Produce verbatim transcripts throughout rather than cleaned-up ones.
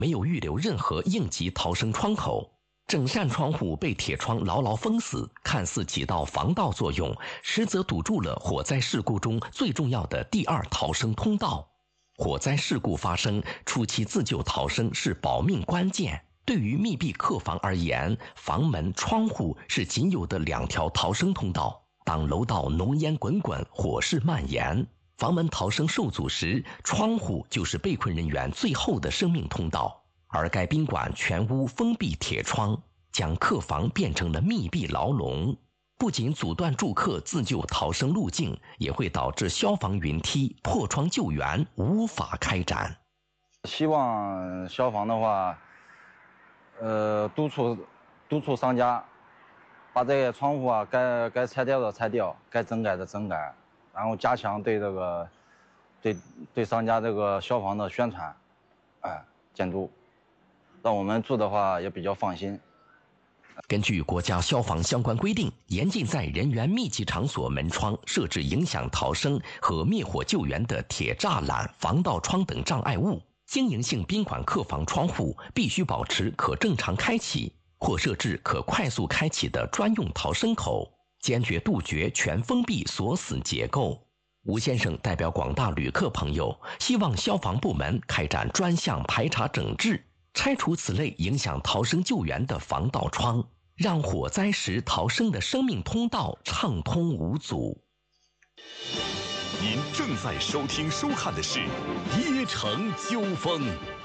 没有预留任何应急逃生窗口。整扇窗户被铁窗牢牢封死，看似起到防盗作用，实则堵住了火灾事故中最重要的第二逃生通道。火灾事故发生，初期自救逃生是保命关键。对于密闭客房而言，房门、窗户是仅有的两条逃生通道。当楼道浓烟滚滚，火势蔓延，房门逃生受阻时，窗户就是被困人员最后的生命通道。而该宾馆全屋封闭铁窗，将客房变成了密闭牢笼，不仅阻断住客自救逃生路径，也会导致消防云梯破窗救援无法开展。 希望消防的话，呃，督促督促商家把这些窗户啊，该该拆掉的拆掉，该整改的整改，然后加强对这个对对商家这个消防的宣传，哎，监督。让我们住的话也比较放心。 根据国家消防相关规定，严禁在人员密集场所门窗设置影响逃生和灭火救援的铁栅栏、防盗窗等障碍物。经营性宾馆客房窗户必须保持可正常开启，或设置可快速开启的专用逃生口，坚决杜绝全封闭锁死结构。吴先生代表广大旅客朋友，希望消防部门开展专项排查整治，拆除此类影响逃生救援的防盗窗，让火灾时逃生的生命通道畅通无阻。 您正在收听收看的是《椰城纠纷》。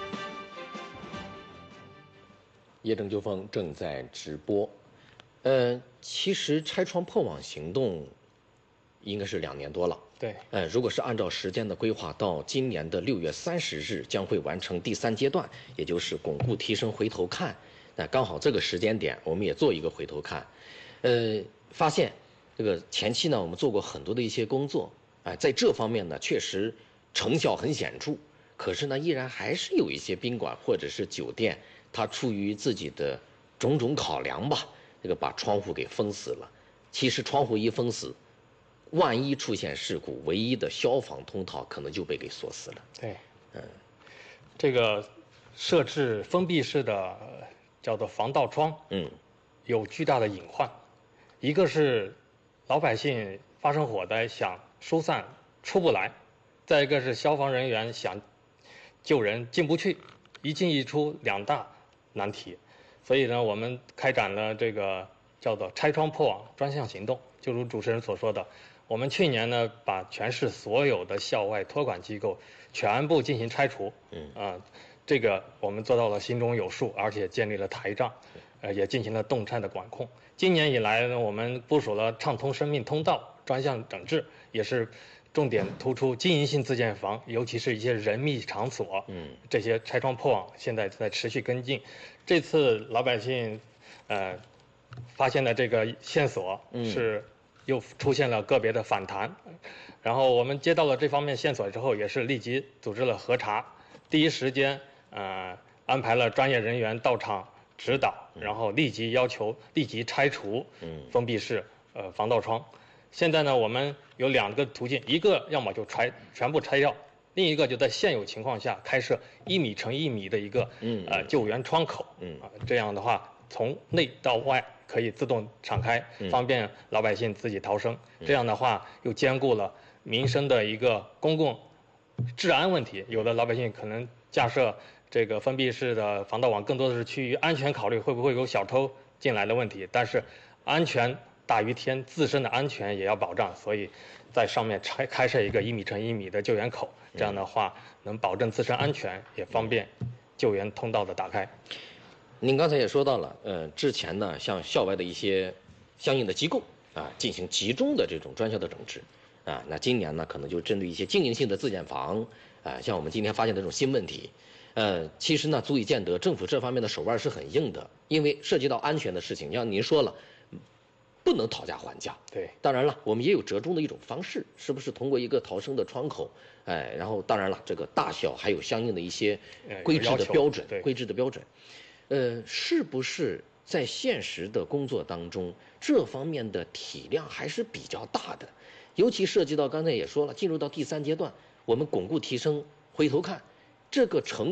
椰城纠纷正在直播。呃，其实拆窗破网行动应该是两年多了。 对。 呃，如果是按照时间的规划，到今年的六月三十日将会完成第三阶段，也就是巩固、提升、回头看。那刚好这个时间点，我们也做一个回头看。呃，发现这个前期呢，我们做过很多的一些工作。哎，在这方面呢，确实成效很显著。可是呢，依然还是有一些宾馆或者是酒店，它出于自己的种种考量吧，这个把窗户给封死了。其实窗户一封死，万一出现事故，唯一的消防通道可能就被给锁死了。 对， 嗯， 这个设置封闭式的叫做防盗窗， 嗯， 有巨大的隐患。一个是老百姓发生火灾想疏散出不来，再一个是消防人员想救人进不去，一进一出两大难题。所以呢，我们开展了这个叫做拆窗破网专项行动。就如主持人所说的，我们去年呢把全市所有的校外托管机构全部进行拆除， 嗯啊、呃，这个我们做到了心中有数，而且建立了台账，呃，也进行了动态的管控。今年以来呢，我们部署了畅通生命通道专项整治，也是重点突出经营性自建房，尤其是一些人密场所， 嗯， 这些拆窗破网现在在持续跟进。这次老百姓，呃，发现的这个线索是又出现了个别的反弹，然后我们接到了这方面线索之后，也是立即组织了核查，第一时间呃安排了专业人员到场指导，然后立即要求立即拆除封闭式呃防盗窗。现在呢，我们有两个途径，一个要么就拆全部拆掉，另一个就在现有情况下开设一米乘一米的一个呃救援窗口， 嗯啊，这样的话从内到外可以自动敞开，方便老百姓自己逃生。这样的话又兼顾了民生的一个公共治安问题。有的老百姓可能架设这个封闭式的防盗网，更多的是趋于安全考虑，会不会有小偷进来的问题。但是安全大于天，自身的安全也要保障，所以在上面拆开设一个一米乘一米的救援口，这样的话能保证自身安全，也方便救援通道的打开。 您刚才也说到了，呃，之前呢，像校外的一些相应的机构啊，进行集中的这种专项的整治啊，那今年呢，可能就针对一些经营性的自建房啊，像我们今天发现的这种新问题，呃，其实呢，足以见得政府这方面的手腕是很硬的，因为涉及到安全的事情，像您说了，不能讨价还价。 对， 当然了，我们也有折中的一种方式，是不是通过一个逃生的窗口？哎，然后当然了，这个大小还有相应的一些规制的标准， 对， 规制的标准。呃，是不是在现实的工作当中，这方面的体量还是比较大的？尤其涉及到刚才也说了，进入到第三阶段，我们巩固提升，回头看，这个成果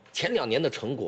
前两年的成果。